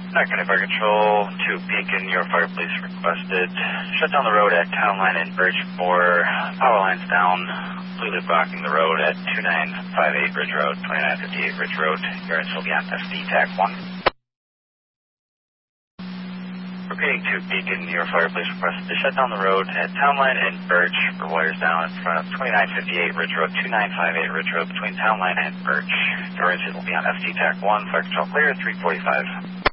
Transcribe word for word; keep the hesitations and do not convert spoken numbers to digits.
Second Fire Control, to Beacon, your fire police requested. Shut down the road at Town Line and Bridge four. Power lines down, completely blocking the road at two nine five eight Bridge Road, twenty-nine fifty-eight Bridge Road. Your will be on S D T A C one. Repeating to Beacon, your fire police requested to shut down the road at Town Line and Birch for wires down in front of twenty-nine fifty-eight Ridge Road, two nine five eight Ridge Road between Town Line and Birch. Your will be on S D T A C one, fire control clear, three forty-five.